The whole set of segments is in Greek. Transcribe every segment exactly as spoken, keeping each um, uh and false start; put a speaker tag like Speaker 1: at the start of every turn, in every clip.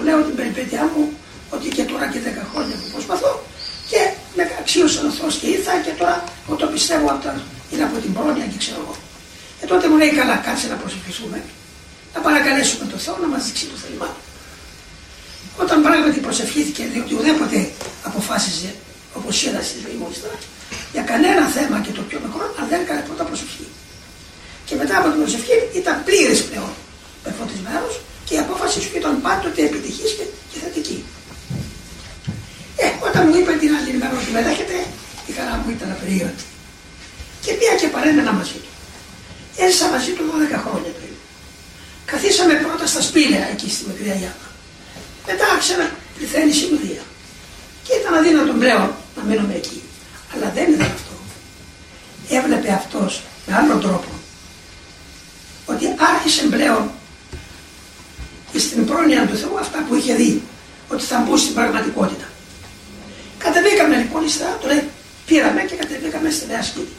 Speaker 1: Λέω την περιπέτειά μου ότι και τώρα και δέκα χρόνια που προσπαθώ και με αξίωσε ο Θεός και ήρθα και τώρα εγώ το πιστεύω όταν είναι από την πρόνοια και ξέρω εγώ. Και τότε μου λέει καλά, κάτσε να προσευχηθούμε, να παρακαλέσουμε τον Θεό να μας δείξει το θέλημά του. Όταν πράγματι προσευχήθηκε, διότι ουδέποτε αποφάσιζε όπως είδα στις Λιμόνιστρα για κανένα θέμα και το πιο μικρό αν δεν έκανε πρώτα προσευχή. Και μετά από την προσευχή ήταν πλήρης πλέον πεφωτισμένος και η απόφαση σου ήταν πάντοτε επιτυχής και, και θετική. Ε, όταν μου είπε την άλλη μέρα ότι με δέχεται, η χαρά μου ήταν απερίεργη. Και πήγα και παρέμενα μαζί του. Έζησα μαζί του δώδεκα χρόνια πριν. Καθίσαμε πρώτα στα σπήλαια εκεί στη Μικρή Αγιάνα. Μετά άρχισε να πληθαίνει η συνοδεία. Και ήταν αδύνατο πλέον να μείνουμε εκεί. Αλλά δεν ήταν αυτό. Έβλεπε αυτός με άλλον τρόπο ότι άρχισε πλέον στην πρόνοια του Θεού αυτά που είχε δει ότι θα μπουν στην πραγματικότητα. Κατεβήκαμε λοιπόν ύστερα, το λέει, πήραμε και κατεβήκαμε στη Νέα Σκήτη.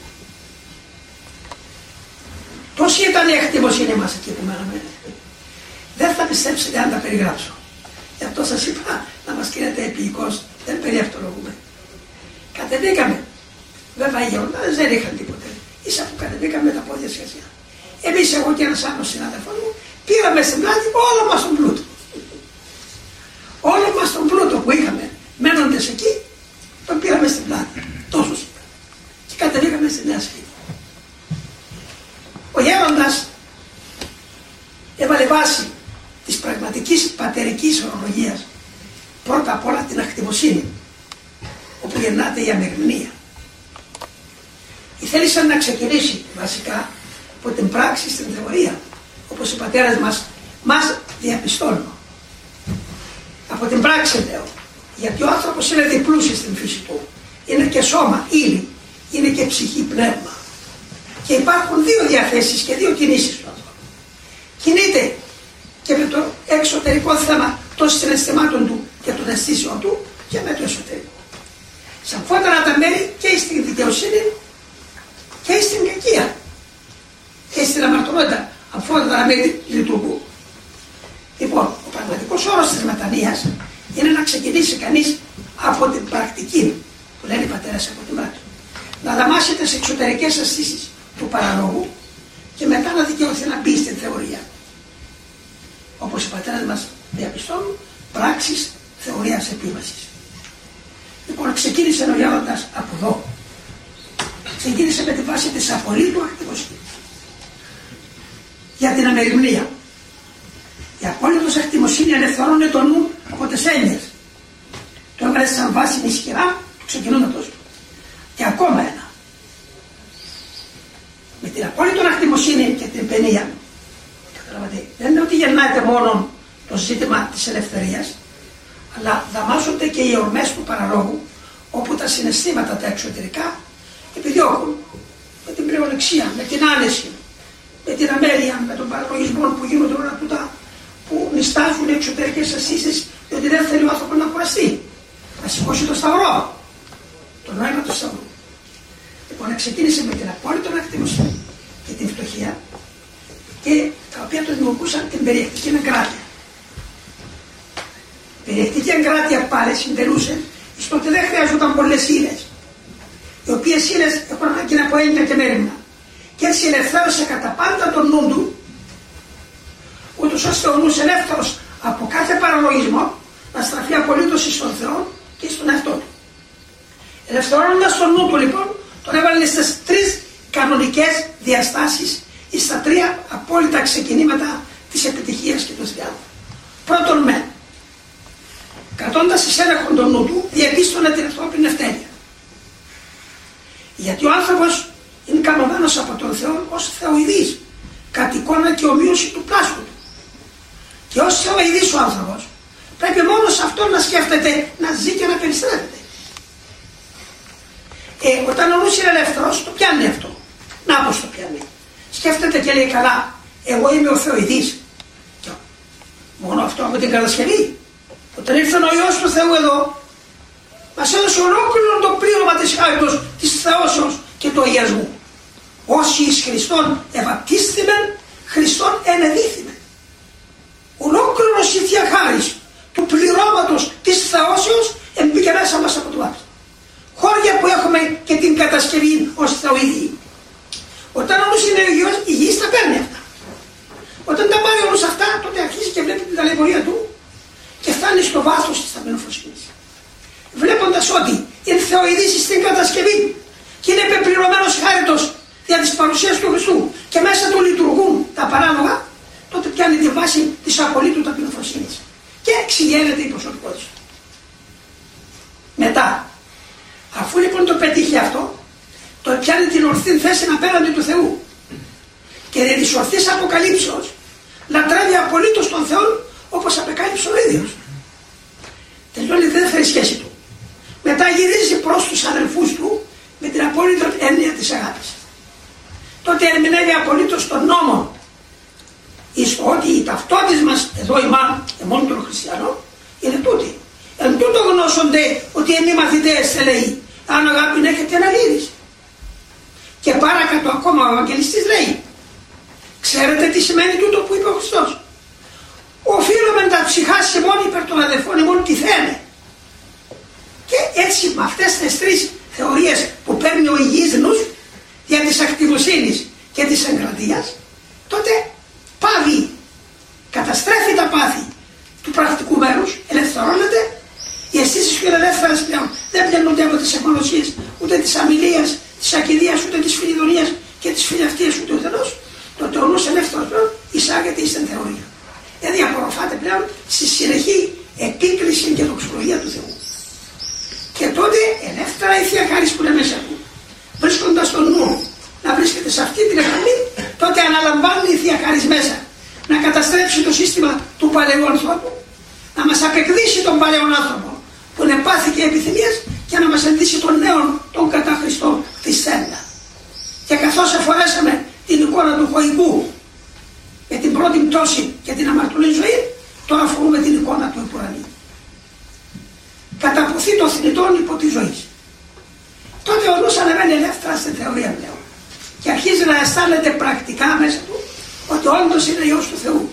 Speaker 1: Τόση ήταν η εκτιμοσύνη μας εκεί που μέναμε. Δεν θα πιστέψετε αν τα περιγράψω. Γι' αυτό σας είπα να μας κρίνετε επίοικος, δεν περιευτολογούμε. Κατεβήκαμε. Βέβαια οι γεωργάδες δεν είχαν τίποτε. Ίσα που κατεβήκαμε με τα πόδια σχεσιά. Εμείς, εγώ και ένας άλλος συνάδελφος μου, πήραμε στην πλάτη όλο μας τον πλούτο. Όλο μας τον πλούτο που είχαμε μένοντες εκεί, τον πήραμε στην πλάτη. Τόσος ήταν. Και κατεβήκαμε στη Νέα Σκήτη. Ο γέροντας έβαλε βάση της πραγματικής πατερικής ορολογίας πρώτα απ' όλα την ακτιμοσύνη, όπου γεννάται η αμεριμνία. Θέλησαν να ξεκινήσει βασικά από την πράξη στην θεωρία, όπως οι πατέρες μας μας διαπιστώνουν. Από την πράξη λέω, γιατί ο άνθρωπος είναι διπλούσιος στην φύση του. Είναι και σώμα, ύλη, είναι και ψυχή, πνεύμα. Και υπάρχουν δύο διαθέσεις και δύο κινήσεις του ανθρώπου. Κινείται και με το εξωτερικό θέμα των συναισθημάτων του και των αισθήσεων του και με το εσωτερικό. Σαφότερα τα μέρη και στην δικαιοσύνη και στην κακία και στην αμαρτωλότητα, αμφότερα μέρη λειτουργούν. Λοιπόν, ο πραγματικός όρος της μετανοίας είναι να ξεκινήσει κανείς από την πρακτική, που λένε οι πατέρες από την πράξη. Να δαμάσει τις εξωτερικές αισθήσεις του παραλόγου και μετά να δικαιωθεί να μπει στην θεωρία. Όπως οι πατέρες μας διαπιστώνουν, πράξεις θεωρίας επίμασης. Λοιπόν, ξεκίνησε ο γέροντας από εδώ. Ξεκίνησε με τη βάση της απολύτου ακτιμοσύνης για την αμεριμνία. Η απόλυτος ακτιμοσύνη ελευθερώνει το νου από τις έννοιες. Το έβαλε σαν βάση ισχυρά, το ξεκινούμε τόσο. Και ακόμα ένα. Με την απόλυτη ακτιμοσύνη και την παινία, καταλαβαίνετε, δεν είναι ότι γεννάται μόνο το ζήτημα της ελευθερίας, αλλά δαμάζονται και οι ορμές του παραλόγου, όπου τα συναισθήματα τα εξωτερικά επιδιώκουν με την πλεονεξία, με την άνεση, με την αμέλεια, με τον παραλογισμό που γίνονται όλα τούτα που νηστάζουν οι εξωτερικές αισθήσεις, διότι δεν θέλει ο άνθρωπος να κουραστεί. Να σηκώσει το σταυρό, το νόημα του σταυρού. Λοιπόν, ξεκίνησε με την απόλυτη ακτιμοσύνη και την φτωχία και τα οποία το δημιουργούσαν την περιεκτική εγκράτεια. Η περιεκτική εγκράτεια πάλι συντελούσε στο ότι δεν χρειάζονταν πολλές ύλες, οι οποίες ύλες έχουν ανάγκη από έννοια και μέρημνα. Και έτσι ελευθέρωσε κατά πάντα τον νου του, ούτως ώστε ο νους ελεύθερος από κάθε παραλογισμό να στραφεί απολύτως στον Θεό και στον εαυτό του. Ελευθερώνοντας τον νου του λοιπόν, τον έβαλε στις τρεις κανονικές διαστάσεις ή στα τρία απόλυτα ξεκινήματα της επιτυχίας και του θριάμβου. Πρώτον με, κρατώντας εις έλεγχον τον νου του, διαπίστωνε την ανθρώπινη ευτέλεια. Γιατί ο άνθρωπος είναι καμωμένος από τον Θεό ως θεοειδής, κατ' εικόνα και ομοίωση του πλάστου του. Και ως θεοειδής ο άνθρωπος πρέπει μόνο σε αυτό να σκέφτεται, να ζει και να περιστρέφεται. Ε, όταν ο νους είναι ελεύθερος, το πιάνει αυτό. Να πως το πιάνει. Σκέφτεται και λέει καλά, εγώ είμαι ο θεοειδής. Και μόνο αυτό από την κατασκευή. Όταν ήρθε ο Υιός του Θεού εδώ, μας έδωσε ολόκληρο το πλήρωμα της χάριτος, της θεώσεως και του αγιασμού. Όσοι εις Χριστόν ευαπτίστημεν, Χριστόν ενεδίθημεν. Ολόκληρος η Θεία Χάρις του μπαίνει στο βάθος της ταπεινοφροσύνης. Βλέποντας ότι είναι θεοειδής στην κατασκευή και είναι πεπληρωμένος χάριτος δια της παρουσίας του Χριστού και μέσα του λειτουργούν τα παράλογα, τότε πιάνει τη βάση της απολύτου ταπεινοφροσύνης και εξηγαίνεται η προσωπικότητα. Μετά, αφού λοιπόν το πετύχει αυτό, το πιάνει την ορθή θέση απέναντι του Θεού και δια της ορθής αποκαλύψεως λατρεύει απολύτως τον Θεό όπως απεκάλυψε ο ίδιος. Τελειώνει τη δεύτερη σχέση του. Μετά γυρίζει προς τους αδελφούς του με την απόλυτη έννοια της αγάπης. Τότε ερμηνεύει απολύτως τον νόμο εις το ότι οι ταυτότητες μας εδώ ημά, εμών των χριστιανών, είναι τούτη. Εν τούτο γνώσονται ότι εμείς μαθητές, λέει, αν αγάπη έχετε αναλύδεις. Και παρακάτω ακόμα ο Ευαγγελιστής λέει, ξέρετε τι σημαίνει τούτο που είπε ο Χριστός. Οφείλουμε τα ψυχάς ημών υπέρ των αδελφών ημών τι θένε. Και έτσι με αυτές τις τρεις θεωρίες που παίρνει ο υγιής νους για της ακτιμοσύνης και της εγκρατείας, τότε πάβει, καταστρέφει τα πάθη του πρακτικού μέρους, ελευθερώνεται, οι αισθήσεις του είναι ελεύθερες πλέον, δεν πλένονται από τις αιχμαλωσίες, ούτε της αμιλίας, της ακηδείας, ούτε της φιλιδονίας και της φιλαυτίας ούτε ουδενός, τότε ο νους ελεύθερος πλέον εισάγεται στην θεωρία. Δηλαδή απορροφάται πλέον στη συνεχή επίκριση και δοξολογία του Θεού. Και τότε ελεύθερα η Θεία Χάρις που είναι μέσα του, βρίσκοντας τον νου να βρίσκεται σε αυτή την γραμμή, τότε αναλαμβάνει η Θεία Χάρις μέσα να καταστρέψει το σύστημα του παλαιού ανθρώπου, να μας απεκδίσει τον παλαιό άνθρωπο που είναι πάθη και επιθυμίες και να μας ενδύσει τον νέον, τον κατά Χριστό Χριστέντα. Και καθώς εφορέσαμε την εικόνα του χωικού με την πρώτη πτώση και την αμαρτωλή ζωή, τώρα φορούμε την εικόνα του επουρανίου. Καταποθεί το θνητόν υπό τη ζωή. Τότε ο νους ανεβαίνει ελεύθερα στην θεωρία πλέον και αρχίζει να αισθάνεται πρακτικά μέσα του ότι όντως είναι Υιός του Θεού.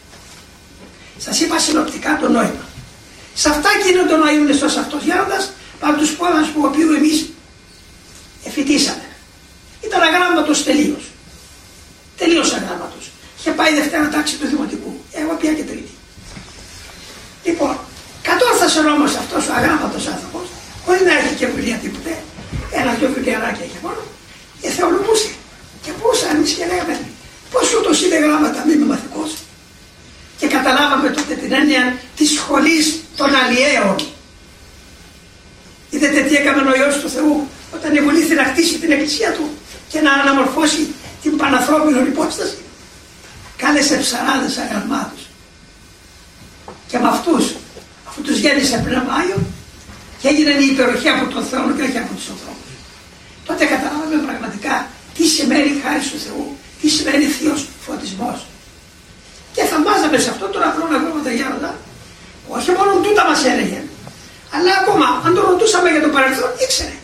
Speaker 1: Σας είπα συνοπτικά το νόημα. Σε αυτά εκείνο τον Αγίον Ιστός αυτός γέροντας, πάνω τους πόδας που οποίου εμείς εφητήσαμε. Ήταν αγράμματος τελείως. Τελείως αγράμματος. Είχε πάει δευτέρα τάξη του δημοτικού. Εγώ πια και τρίτη. Λοιπόν, κατόρθασε όμως αυτός ο αγράμματος άνθρωπος, χωρίς να έχει και βιβλία τίποτε, ένα-δυο βιβλιαράκια είχε μόνο, και θεολογούσε. Και πούσα εμείς και λέγαμε, πώς ούτως είναι γράμματα, μη είμαι μαθηκός. Και καταλάβαμε τότε την έννοια της σχολής των αλλιέων. Είδατε τι έκαμε ο Υιός του Θεού όταν ευολήθη να χτίσει την εκκλησία του και να αναμορφώσει την πανανθρώπινη υπόσταση. Κάλεσε ψαράδες αγαλμάτους. Και με αυτούς, αφού τους γέννησε πνεύμα Άγιο, και έγινε η υπεροχή από τον Θεό και όχι από τους ανθρώπους. Τότε καταλάβαμε πραγματικά τι σημαίνει χάρη του Θεού, τι σημαίνει θείος φωτισμός. Και θα μάζαμε σε αυτό τον απλό αγρόματα γέροντα, όχι μόνο τούτα μας έλεγε, αλλά ακόμα αν το ρωτούσαμε για το παρελθόν, ήξερε.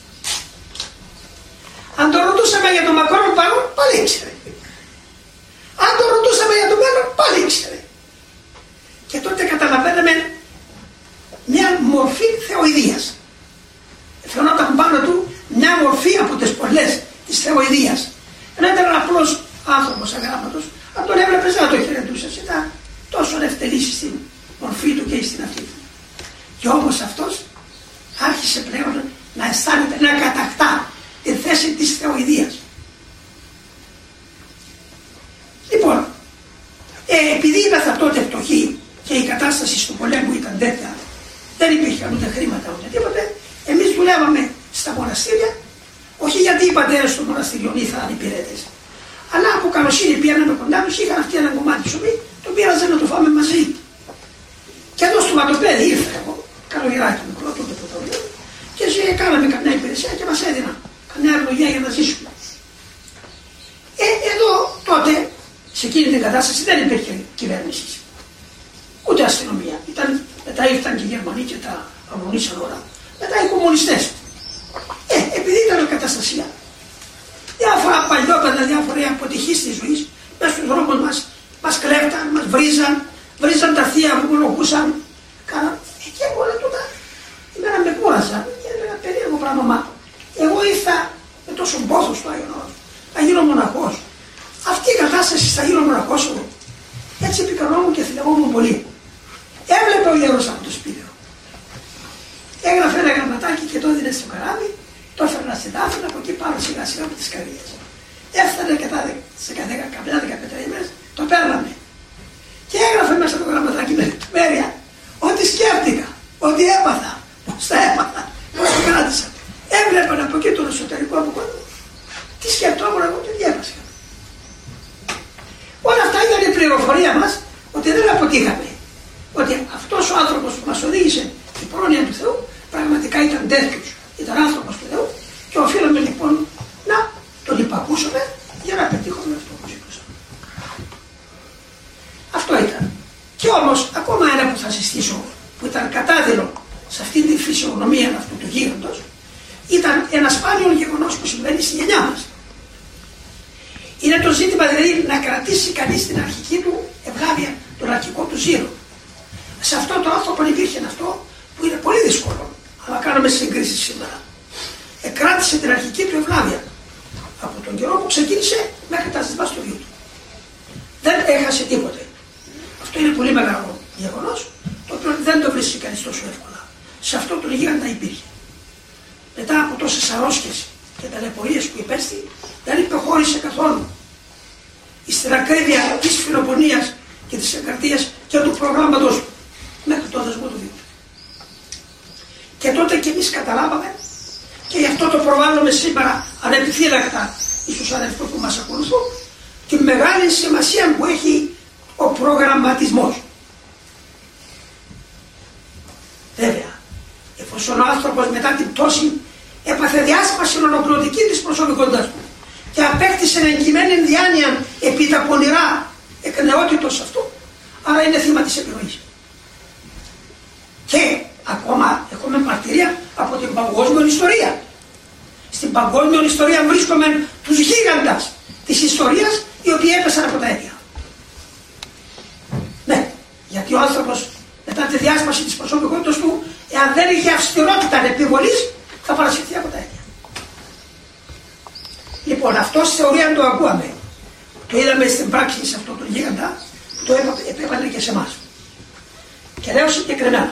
Speaker 1: Αν το ρωτούσαμε για το μακρόν παρόν, πάλι ήξερε. Αν το ρωτούσαμε για το μέλλον, πάλι ήξερε. Και τότε καταλαβαίναμε μια μορφή θεοειδείας. Φαινόταν πάνω του μια μορφή από τις πολλές της θεοειδείας. Ενώ ήταν ένα απλός άνθρωπος αγράμματος, αν τον έβλεπες δεν το χαιρετούσες, ήταν τόσο ευτελής στην μορφή του και στην αυτή του. Και όμως αυτός άρχισε πλέον να αισθάνεται, να κατακτά τη θέση της θεοειδείας. Λοιπόν, ε, επειδή ήμασταν τότε φτωχοί και η κατάσταση του πολέμου ήταν τέτοια, δεν υπήρχαν ούτε χρήματα ούτε τίποτε, εμείς δουλεύαμε στα μοναστήρια, όχι γιατί οι πατέρες των μοναστηριών ήθελαν υπηρέτες, αλλά από καλοσύνη πήγαμε κοντά τους, είχαν αυτοί ένα κομμάτι ψωμί, το πήραζε να το φάμε μαζί. Και εδώ στο Ματοπέδι ήρθα εγώ, καλογεράκι μικρό, τότε που το λέω, και κάναμε καμιά υπηρεσία και μας έδιναν καμιά ευλογία για να ζήσουμε. Ε, εδώ τότε, σε εκείνη την κατάσταση δεν υπήρχε κυβέρνηση, ούτε αστυνομία. Ήταν, μετά ήρθαν και οι Γερμανοί και τα αγωνίσαν όλα. Μετά οι κομμουνιστές. Ε, επειδή ήταν καταστασία. Διάφορα παλιόπαιδα, διάφορα αποτυχή τη ζωή, μέσα στους δρόμους μας, μας κλέφταν, μας βρίζαν, βρίζαν τα θεία που μολογούσαν. Κάναν. Ε, και όλα τούτα, εμένα με κούρασαν και έλεγα περίεργο πράγμα. Εγώ ήρθα με τόσο πόθο στο Άγιον Όρος, θα γίνω μοναχός. Αυτή η κατάσταση θα γίνω μοναχός εγώ. Έτσι επικαλόμουν και θυλευόμουν πολύ. Έβλεπε ο Ιερός από τους έμπαινε στο καράβι, το έφερνα στην Άφηνα, από εκεί πάνω σιγά σιγά με τις καρδιές. Έφτανε και τα καμιά δεκαπέντε ημέρες, το παίρναμε. Και έγραφε μέσα το γραμματάκι με λεπτομέρεια ότι σκέφτηκα, ότι έπαθα, πώς τα έπαθα, πώς το κράτησα. Έβλεπαν από εκεί τον εσωτερικό μου κόσμο. Τι σκεφτόμουν εγώ, τι διέβασκα. Όλα αυτά ήταν η πληροφορία μας ότι δεν αποτύχαμε. Ότι αυτός ο άνθρωπος που μας οδήγησε στην πρόνοια του Θεού πραγματικά ήταν τέτοιος. Ήταν άνθρωπος του Θεού και οφείλαμε λοιπόν να τον υπακούσουμε για να πετύχουμε αυτό που ζητούσαμε. Αυτό ήταν. Και όμως ακόμα ένα που θα συστήσω που ήταν κατάδειλο σε αυτή τη φυσιογνωμία αυτού του γίγαντος ήταν ένα σπάνιο γεγονός που συμβαίνει στη γενιά μας. Είναι το ζήτημα δηλαδή να κρατήσει κανείς την αρχική του ευλάβεια, τον αρχικό του ζήλο. Σε αυτό το άνθρωπο υπήρχε αυτό που είναι πολύ δύσκολο, αλλά κάνουμε συγκρίσεις σήμερα. Εκράτησε την αρχική του ευλάβεια από τον καιρό που ξεκίνησε μέχρι τα ζητημά στο βίο του. Δεν έχασε τίποτε. Αυτό είναι πολύ μεγάλο γεγονός, το οποίο δεν το βρίσκει κανείς τόσο εύκολα. Σε αυτό το γίγαντα υπήρχε. Μετά από τόσες αρρώσκες και ταλαιπωρίες που υπέστη, δεν υποχώρησε καθόλου στην ακρίβεια της φιλοπονίας και της εγκαρτίας και του προγράμματος του μέχρι το δεσμό του βίου. Και τότε και εμείς καταλάβαμε και γι' αυτό το προβάλλουμε σήμερα ανεπιφύλακτα στους αδελφούς που μας ακολουθούν τη μεγάλη σημασία που έχει ο προγραμματισμός. Βέβαια, εφόσον ο άνθρωπος μετά την πτώση έπαθε διάσπαση ολοκληρωτική της προσωπικότητας του και απέκτησε εγκυμένη διάνοια επί τα πονηρά εκ νεότητος αυτού, άρα είναι θύμα της επιρροής. Και ακόμα έχουμε μαρτυρία από την παγκόσμια ιστορία. Στην παγκόσμια ιστορία βρίσκουμε τους γίγαντας της ιστορίας οι οποίοι έπεσαν από τα αίτια. Ναι, γιατί ο άνθρωπος μετά τη διάσπαση της προσωπικότητας του, εάν δεν είχε αυστηρότητα επιβολής, θα παρασυρθεί από τα αίτια. Λοιπόν, αυτό στη θεωρία το ακούαμε. Το είδαμε στην πράξη σε αυτό το γίγαντα, που το επέβαλε και σε εμάς. Και λέω συγκεκριμένα.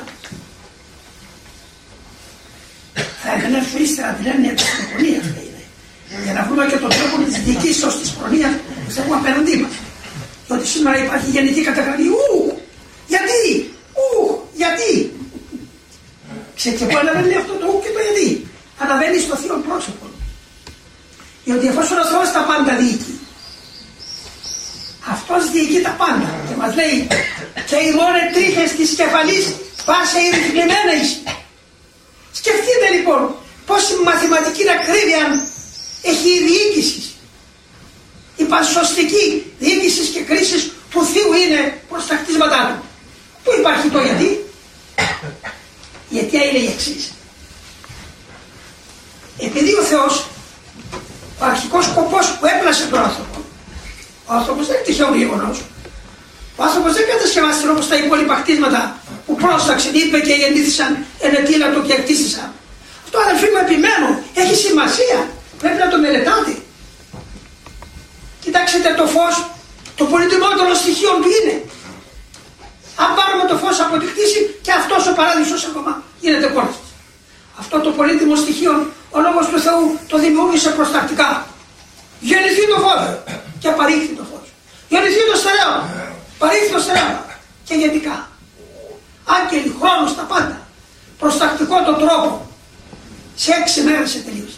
Speaker 1: Θα επανέλθω ύστερα την έννοια της προνοιάς, για να βρούμε και τον τρόπο της διοικήσεως της προνοιάς που έχουμε απέναντί μας. Διότι σήμερα υπάρχει γενική καταγραφή. Ου! Γιατί! Ου! Γιατί! Ξέρετε πού αναβαίνει αυτό το ου και το γιατί. Αναβαίνει στο θείο πρόσωπο. Διότι εφόσον ο Θεός τα πάντα διοικεί, αυτός διοικεί τα πάντα και μας λέει και οι μόνε τρίχες της κεφαλής πάσε ρυθμιμένες. Σκεφτείτε λοιπόν πόση μαθηματική ακρίβεια έχει η διοίκηση. Η πασοστική διοίκηση και κρίση του Θείου είναι προς τα κτίσματά του. Πού υπάρχει το γιατί? Η αιτία είναι η εξής. Επειδή ο Θεός, ο αρχικός σκοπός που έπλασε τον άνθρωπο, ο άνθρωπος δεν είναι τυχαίο γεγονός. Ο άνθρωπος δεν κατασκευάστηκε όπως τα υπόλοιπα κτίσματα που πρόσταξαν, είπε και γεννήθησαν, ενετήλατο και εκτίστησαν. Αυτό, αδελφοί μου, επιμένω, έχει σημασία. Πρέπει να το μελετάτε. Κοιτάξτε το φως, το πολύτιμότερο στοιχείο του είναι. Αν πάρουμε το φως από τη κτήση και αυτός ο παράδεισος ακόμα γίνεται κόρας. Αυτό το πολύτιμο στοιχείο ο λόγος του Θεού το δημιούργησε προστακτικά. Γεννηθεί το φως και παρήχθη το φως. Γεννηθεί το στερέο, παρήχθη το στερέο. Και γενικά. Άγγελοι, χρόνος, τα πάντα. Προστακτικό το τρόπο. Σε έξι μέρες σε τελείωσε.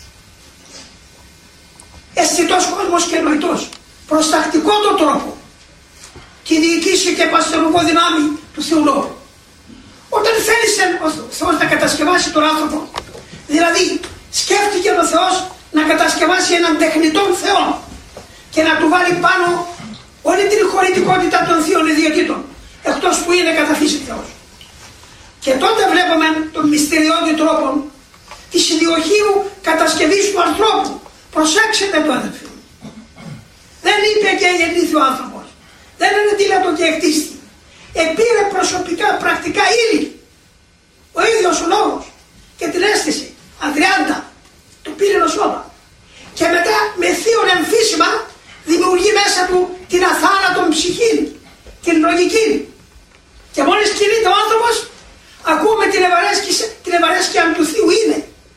Speaker 1: Αισθητός κόσμος και νοητός. Προστακτικό το τρόπο. Και διοικήσει και παστερουργό δυνάμει του Θεού Λόγου. Όταν θέλησε ο Θεός να κατασκευάσει τον άνθρωπο, δηλαδή σκέφτηκε ο Θεός να κατασκευάσει έναν τεχνητό Θεό και να του βάλει πάνω όλη την χωρητικότητα των θείων ιδιωτήτων, εκτός που είναι κατά φύση Θεός. Και τότε βλέπουμε τον μυστηριώδη τρόπο της ιδιοχείου κατασκευής του ανθρώπου. Προσέξτε το, αδελφοί. Δεν είπε και γεννήθη ο άνθρωπος. Δεν είναι τίλατο και εκτίστη. Επήρε προσωπικά, πρακτικά ύλη. Ο ίδιος ο λόγος. Και την αίσθηση. Αδριάντα. Το πήρε ο σώμα. Και μετά με θείον εμφύσιμα δημιουργεί μέσα του την αθάνατον ψυχή. Την λογική. Και μόλις κινείται ο άνθρωπος, ακούμε την ευαρέσκεια του Θείου είναι.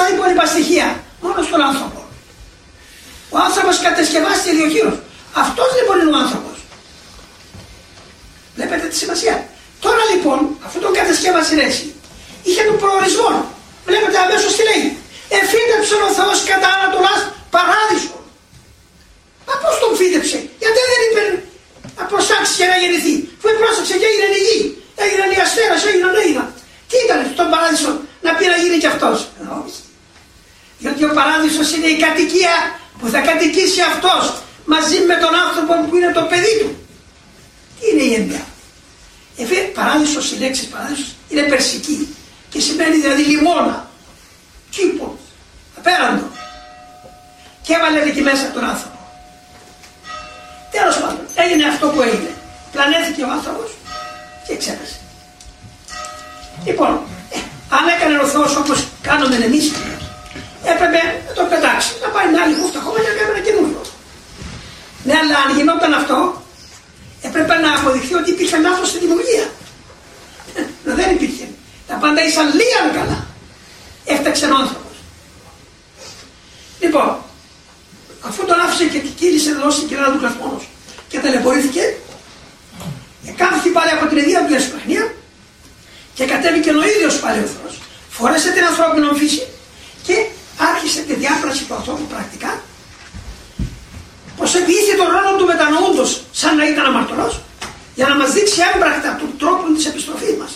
Speaker 1: τα υπόλοιπα στοιχεία, μόνο στον άνθρωπο. Ο άνθρωπος κατασκευάστηκε διοχείρος. Αυτός λοιπόν είναι ο άνθρωπος. Βλέπετε τη σημασία. Τώρα λοιπόν, αφού τον κατασκεύασε έτσι, είχε τον προορισμό. Βλέπετε αμέσως τι λέει. Εφύτεψε ο Θεός κατά Ανατολάς παράδεισο. Μα πώς τον φύτεψε, γιατί δεν είπε να προστάξει και να γεννηθεί. Που πρόσεξε και έγινε η γη, έγιναν οι αστέρες, έγιναν έγιναν. Τι ήταν στον παράδεισο να πει να γίνει κι αυτός. Γιατί ο παράδεισος είναι η κατοικία που θα κατοικήσει αυτός μαζί με τον άνθρωπο που είναι το παιδί του. Τι είναι η έννοια. Εφέ, παράδεισος, η λέξη παράδεισος είναι περσική και σημαίνει δηλαδή λιμώνα, κήπο, απέραντο. Και έβαλε εκεί μέσα τον άνθρωπο. Τέλος πάντων, έγινε αυτό που έγινε. Πλανέθηκε ο άνθρωπος και ξέπεσε. Λοιπόν, ε, αν έκανε ο Θεός όπως κάνουμε εμείς, έπρεπε να το πετάξει, να πάει μια άλλη χούφτα χώμα και να κάνει ένα καινούριο. Ναι, αλλά αν γινόταν αυτό, έπρεπε να αποδειχθεί ότι υπήρχε λάθος στη δημιουργία. Ε, δεν υπήρχε. Τα πάντα ήσαν λίγαν καλά. Έφταξε ο άνθρωπος. Λοιπόν, αφού τον άφησε και κύλησε εδώ στην κοιλάδα του κλασμόνος και ταλαιπωρήθηκε, εκάθηκε πάλι από την ιδέα του εσπραχνία και κατέβηκε ο ίδιος πάλι ο Θεός. Φόρεσε την ανθρώπινη φύση και άρχισε τη διάπραξη του ανθρώπου πρακτικά, πως επιήθη τον ρόλο του μετανοούντος σαν να ήταν αμαρτωλός, για να μας δείξει έμπρακτα τον τρόπο της επιστροφής μας.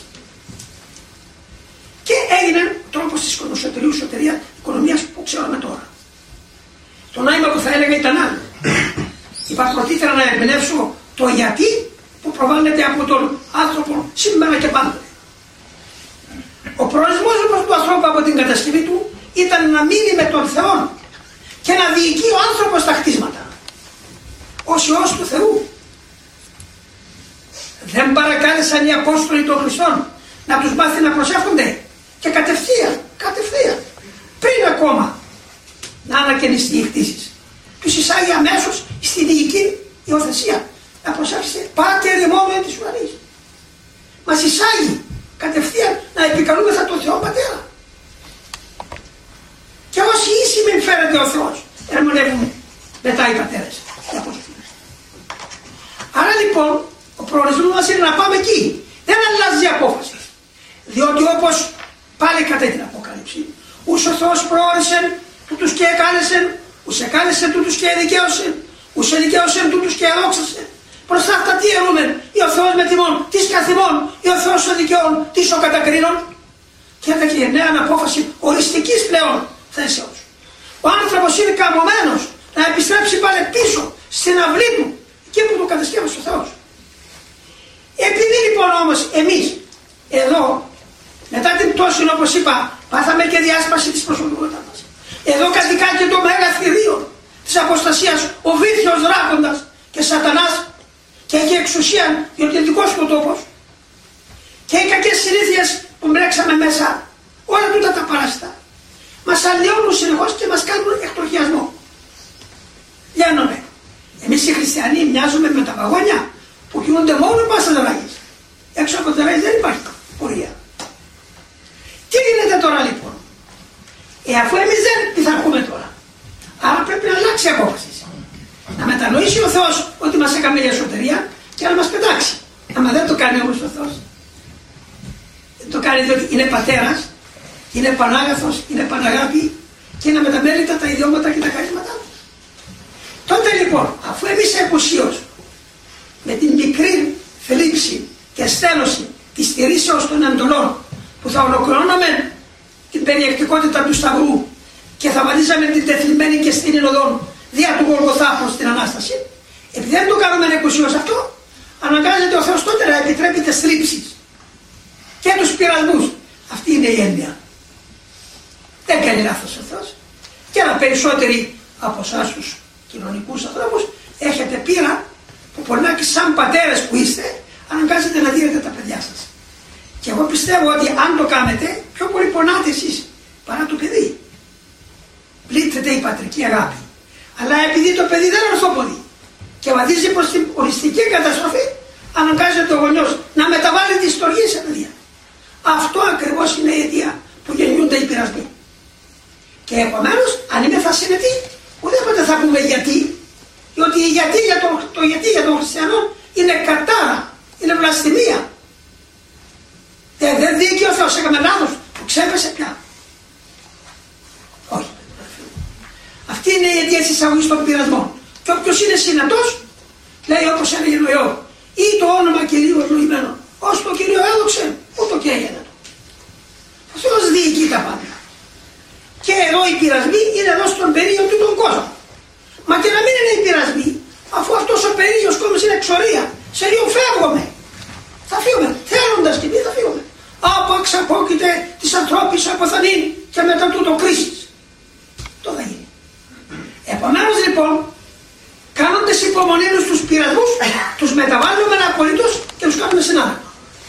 Speaker 1: Και έγινε τρόπος της εσωτερίου σωτερία οικονομίας που ξέρουμε τώρα. Το νόημα που θα έλεγα ήταν άλλο. Είπα προτίθερα να εμπνεύσω το γιατί που προβάλλεται από τον άνθρωπο σήμερα και πάντοτε. Ο προορισμός του ανθρώπου από την κατασκευή του ήταν να μείνει με τον Θεό και να διοικεί ο άνθρωπος τα χτίσματα ως Υιός του Θεού. Δεν παρακάλεσαν οι Απόστολοι των Χριστών να τους μάθει να προσεύχονται και κατευθείαν, κατευθείαν, πριν ακόμα να ανακαινιστεί η χτίσεις. Τους εισάγει αμέσως στη διοική υιοθεσία να προσεύχεσαι Πάτερ ημών εν της ουρανής. Μας εισάγει κατευθείαν να επικαλούμεθα τον Θεό Πατέρα. Και όσοι ίσοι φέρεται ο Θεός, ερμηνεύουν μετά οι πατέρες. Άρα λοιπόν, ο προορισμός μας είναι να πάμε εκεί. Δεν αλλάζει η απόφαση. Διότι όπως πάλι κατά την Αποκάλυψη, ους ο Θεός προόρισεν, τούτους και εκάλεσεν, ους εκάλεσεν τούτους και εδικαίωσεν, ους εδικαίωσεν τούτους και εδόξασεν. Προς αυτά τι ερούμεν, ή ο Θεός με τιμών, τις καθημών, ή ο Θεός ο δικαιών, τις ο κατακρίνων. Και έδωκε η νέα απόφαση οριστικής πλέον θέσεως. Ο άνθρωπος είναι καμωμένος να επιστρέψει πάλι πίσω στην αυλή του, εκεί που το κατασκεύασε ο Θεός. Επειδή λοιπόν όμως εμείς εδώ, μετά την πτώση όπως είπα, πάθαμε και διάσπαση της προσωπικότητας μας. Εδώ κατοικά και το μέγα θηρίο της αποστασίας, ο βήθιος δράκοντας και σατανάς, και έχει εξουσία διότι είναι δικός του τόπος, και οι κακές συνήθειες που μπρέξαμε μέσα, όλα τούτα τα παράστα μας αλλοιώνουν συνεχώς και μας κάνουν εκτροχιασμό. Λιάνομαι. Εμείς οι χριστιανοί μοιάζουμε με τα βαγόνια που κινούνται μόνο πάσα δραγής. Έξω από δραγής δεν υπάρχει πορεία. Τι γίνεται τώρα λοιπόν. Ε, αφού εμείς δεν πειθαρχούμε τώρα, άρα πρέπει να αλλάξει η απόφαση. Να μετανοήσει ο Θεός ότι μας έκαμε για εσωτερία και να μας πετάξει. Άμα δεν το κάνει όμως ο Θεός, δεν το κάνει διότι είναι πατέρας, είναι πανάγαθος, είναι παναγάπη και είναι μεταμέλητα τα ιδιώματα και τα χαρίσματά του. Τότε λοιπόν, αφού εμείς εκουσίως με την μικρή θλίψη και στέλνωση της στηρίσεως των εντολών που θα ολοκληρώναμε την περιεκτικότητα του Σταυρού και θα βαδίζαμε την τεθλιμμένη και στην οδόν δια του Γολγοθά προς την Ανάσταση, επειδή δεν το κάνουμε εκουσίως αυτό, αναγκάζεται ο Θεός τότε να επιτρέπει τις θλίψεις και τους πειρασμούς. Αυτή είναι η έννοια. Δεν κάνει λάθος ο Θεός. Και ένα περισσότεροι από εσάς τους κοινωνικούς ανθρώπους έχετε πείρα που πολλάκι σαν πατέρες που είστε αναγκάζετε να δίνετε τα παιδιά σας. Και εγώ πιστεύω ότι αν το κάνετε πιο πολύ πονάτε εσείς παρά το παιδί. Πλήττεται η πατρική αγάπη. Αλλά επειδή το παιδί δεν είναι ορθόποδη και βαδίζει προς την οριστική καταστροφή, αναγκάζεται ο γονιός να μεταβάλει τη στοργή σε παιδιά. Αυτό ακριβώς είναι η αιτία που γεννιούνται οι πειρασμοί. Και επομένως, αν είμαι θα συνετή, ουδέποτε θα πούμε γιατί. Διότι η γιατί για τον, το γιατί για τον χριστιανό είναι κατάρα, είναι βλασφημία. Δεν, δεν δίκαιο ο Θεός, έκαμε λάθος, που ξέπεσε πια. Όχι. Αυτή είναι η αιτία της εισαγωγής των πειρασμών. Και όποιος είναι συνετός, λέει όπως έλεγε ο Ιώβ, ή το όνομα Κυρίου ευλογημένο, όσο το Κύριο έδωξε, ούτω και έγινε. Ο Θεός διοικεί τα πάντα. Και εδώ οι πειρασμοί είναι εδώ στον περίοδο του τον κόσμο. Μα και να μην είναι οι πειρασμοί, αφού αυτός ο περίοδος κόσμος είναι εξορία, σε λίγο φεύγουμε. Θα φύγουμε, θέλοντας και εμείς θα φύγουμε. Από εξαπόκειται της ανθρώπης αποθανήν και μετά τούτο κρίσης. Το θα γίνει. Επομένως λοιπόν, κάνοντας υπομονή στους πειρασμούς, τους μεταβάλλουμε απολύτως και τους κάνουμε συνάδελφα.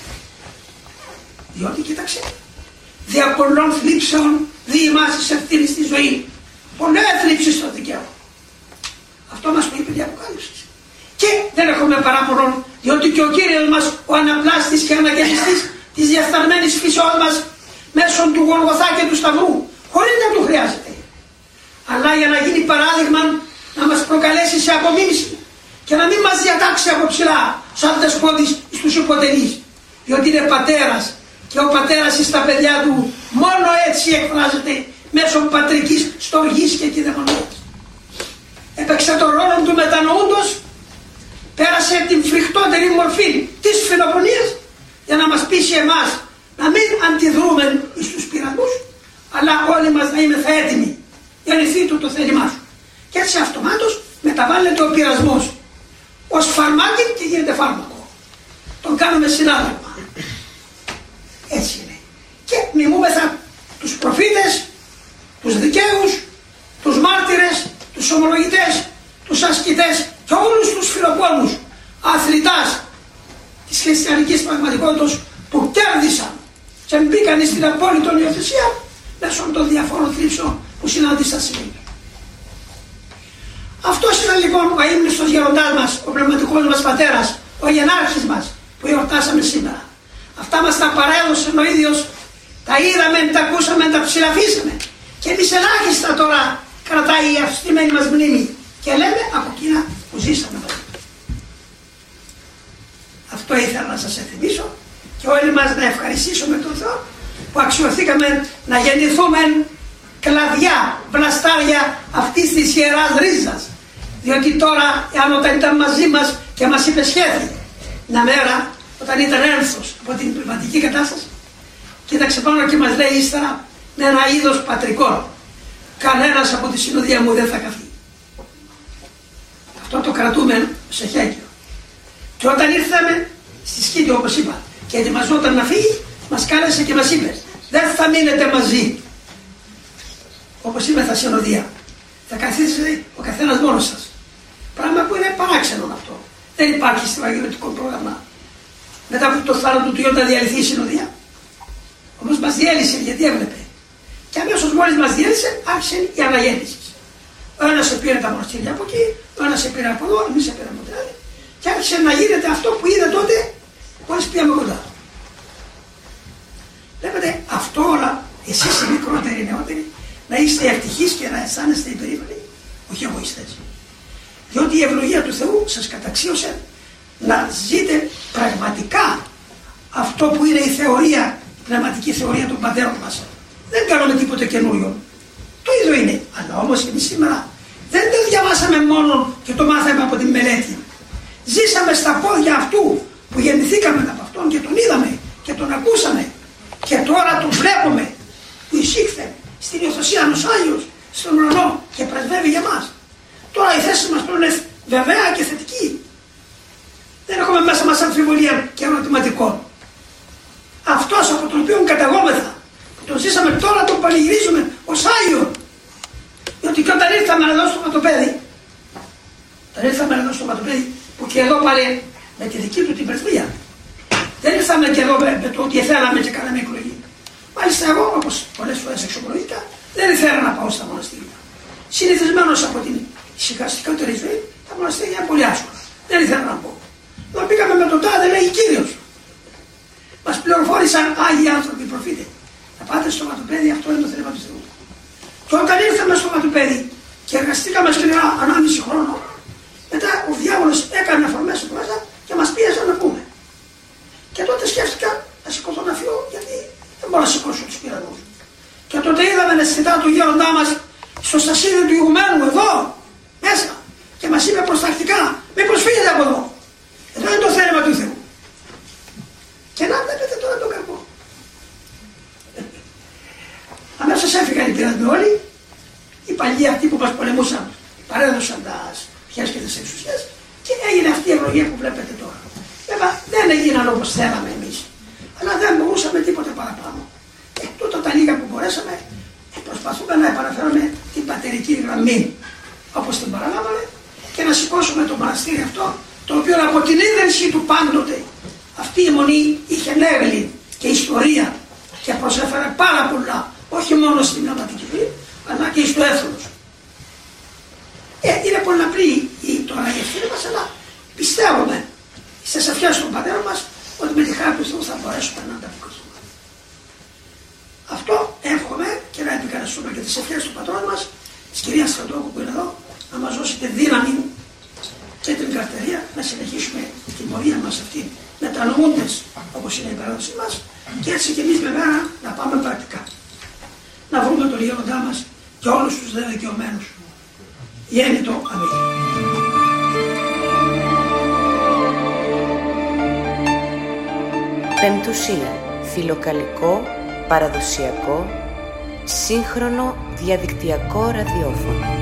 Speaker 1: Διότι κοίταξε, δια πολλών θλίψεων δι' εμάς της ευθύνης στη ζωή. Πολλές θλίψεις στο δικαίωμα. Αυτό μας το είπε η Αποκάλυψη. Και δεν έχουμε παράπονο, διότι και ο Κύριος μας, ο αναπλάστης και αναγεννηστής της διεφθαρμένης φύσεώς μας, μέσω του Γολγοθά και του Σταυρού, χωρίς να του χρειάζεται. Αλλά για να γίνει παράδειγμα, να μας προκαλέσει σε απομίμηση και να μην μας διατάξει από ψηλά, σαν δεσπότης στους υποτελείς. Διότι είναι πατέρας και ο πατέρας στα παιδιά του μόνο έτσι εκφράζεται μέσω πατρικής στοργής και κηδαιμονίας. Έπαιξε τον ρόλο του μετανοούντος, πέρασε την φρικτότερη μορφή της φιλοφωνίας για να μας πείσει εμάς να μην αντιδρούμε στους πειρασμούς, αλλά όλοι μας να είμαστε έτοιμοι για νηθεί του το θέλημά σου. Και έτσι αυτομάτως μεταβάλλεται ο πειρασμός ως φαρμάκι και γίνεται φάρμακο. Τον κάνουμε συνάδελφα. Έτσι είναι. Και μιμούμεθα τους προφήτες, τους δικαίους, τους μάρτυρες, τους ομολογητές, τους ασκητές και όλους τους φιλοπόλους αθλητάς της χριστιανικής πραγματικότητας που κέρδισαν και μπήκαν στην απόλυτη υιοθεσία μέσω των διαφόρων θλίψεων που συνάντησαν σήμερα. Αυτός ήταν λοιπόν ο αείμνηστος γεροντάς μας, ο πνευματικός μας πατέρας, ο γενάρχης μας που εορτάσαμε σήμερα. Αυτά μας τα παρέδωσε ο ίδιος, τα είδαμε, τα ακούσαμε, τα ψηλαφίσαμε και εμείς ελάχιστα τώρα κρατάει η αυστημένη μας μνήμη και λέμε από εκείνα που ζήσαμε μαζί. Αυτό ήθελα να σας εθυμίσω και όλοι μας να ευχαριστήσουμε τον Θεό που αξιωθήκαμε να γεννηθούμε κλαδιά, βλαστάρια αυτής της ιεράς ρίζας. Διότι τώρα, αν όταν ήταν μαζί μας και μας υπεσχέθη μια μέρα, όταν ήταν ένθος από την πνευματική κατάσταση, κοίταξε πάνω και μας λέει ύστερα με ένα είδος πατρικών, κανένας από τη συνοδεία μου δεν θα καθεί. Αυτό το κρατούμε σε χέγγιο. Και όταν ήρθαμε στη Σκήτη, όπως είπα, και ετοιμαζόταν να φύγει, μας κάλεσε και μας είπε, δεν θα μείνετε μαζί. Όπως είπε θα συνοδεία. Θα καθίσετε ο καθένας μόνος σας. Πράγμα που είναι παράξενο αυτό. Δεν υπάρχει στο αγιωτικό πρόγραμμα. Μετά από το θάνατο του Υιού να διαλυθεί η συνοδεία. Όμως μας διέλυσε γιατί έβλεπε. Και αμέσως μόλις μας διέλυσε άρχισε η αναγέννηση. Ο ένας σε πήρε τα μοναστήρια από εκεί, ο ένας σε πήρε από εδώ, εμείς σε πήραμε από εδώ. Και άρχισε να γίνεται αυτό που είδε τότε μόλις πήγαμε κοντά. Βλέπετε αυτό όλα, εσείς οι μικρότεροι, οι νεότεροι, να είστε ευτυχείς και να αισθάνεστε υπερήφανοι, όχι εγωιστές. Διότι η ευλογία του Θεού σας καταξίωσε να ζείτε πραγματικά αυτό που είναι η θεωρία, η πνευματική θεωρία των πατέρων μας. Δεν κάνουμε τίποτε καινούριο. Το ίδιο είναι. Αλλά όμως εμείς σήμερα δεν το διαβάσαμε μόνο και το μάθαμε από την μελέτη. Ζήσαμε στα πόδια αυτού που γεννηθήκαμε από αυτόν και τον είδαμε και τον ακούσαμε. Και τώρα τον βλέπουμε που εισήχθε στην υιοθεσία ενός Άγιος στον ουρανό και πρεσβεύει για μας. Τώρα η θέση μας πρέπει να είναι βεβαία και θετική. Δεν έχουμε μέσα μας αμφιβολία και ερωτηματικών. Αυτός από τον οποίο καταγόμεθα, που τον ζήσαμε τώρα τον πανηγυρίζουμε ως Άγιο. Διότι και όταν ήρθαμε εδώ στο Ματοπέδι, όταν ήρθαμε εδώ στο Ματοπέδι, που και εδώ πάλι με τη δική του την πρεσβεία, δεν ήρθαμε και εδώ με το ότι θέλαμε και κάναμε εκλογή. Μάλιστα εγώ, όπως πολλές φορές εξομολογήθηκα, δεν ήθελα να πάω στα μοναστήρια. Συνηθισμένος από την ησυχαστικότερη ζωή, τα μοναστήρια είναι πολύ άσχολα. Δεν ήθελα να πω. Όταν πήγαμε με τον τάδε, λέει Κύριος. Μας πληροφόρησαν Άγιοι άνθρωποι προφήτες. Θα πάτε στο Ματοπέδι, αυτό είναι το θέλημα του Θεού. Και όταν ήρθαμε στο Ματουπέδι και εργαστήκαμε σκληρά ανάμιση χρόνο, μετά ο διάβολος έκανε αφορμές από μέσα και μας πίεζε να πούμε. Και τότε σκέφτηκα να σηκωθώ να φύγω, γιατί δεν μπορώ να σηκώσω τους πυρανούς. Και τότε είδαμε να συζητά του γέροντά μας στο στασίδι του ηγουμένου εδώ, μέσα. Και μας είπε προστακτικά, μήπως φύγετε από εδώ. Εδώ είναι το θέλημα του Θεού. Και να βλέπετε τώρα τον κακό. Αμέσως έφυγαν οι πυρανοί όλοι, οι παλιοί αυτοί που μας πολεμούσαν παρέδωσαν τα πιές και τις εξουσίες και έγινε αυτή η ευλογία που βλέπετε τώρα. Βέβαια δεν έγιναν όπως θέλαμε εμείς, αλλά δεν μπορούσαμε τίποτα παραπάνω. Ε, τούτα τα λίγα που μπορέσαμε, ε, προσπαθούμε να επαναφέρουμε την πατερική γραμμή όπως την παραλάβαμε και να σηκώσουμε το μοναστήρι αυτό, το οποίο από την ίδρυση του πάντοτε αυτή η μονή είχε νεύλη και ιστορία και προσέφερε πάρα πολλά, όχι μόνο στην πνευματική ζωή, αλλά και στο έθνος. Ε, είναι πολύ απλή η, τώρα η ευθύνη μας, αλλά πιστεύουμε στις ευχές των πατέρων μας ότι με τη χάρη του Θεού θα μπορέσουμε να ανταποκριθούμε. Αυτό εύχομαι και να επικαλεστούμε και τις ευχές του πατρών μας, της κυρίας Στρατόγου που είναι εδώ, να μας δώσετε δύναμη και την καρτερία να συνεχίσουμε την πορεία μας αυτή μετανοούντες όπως είναι η παράδοση μας και έτσι και εμείς βέβαια να πάμε πρακτικά. Να βρούμε τον γέροντά μας και όλους τους δε δικαιωμένους. Γέννητο αμήν.
Speaker 2: Πεμπτουσία, φιλοκαλικό, παραδοσιακό, σύγχρονο διαδικτυακό ραδιόφωνο.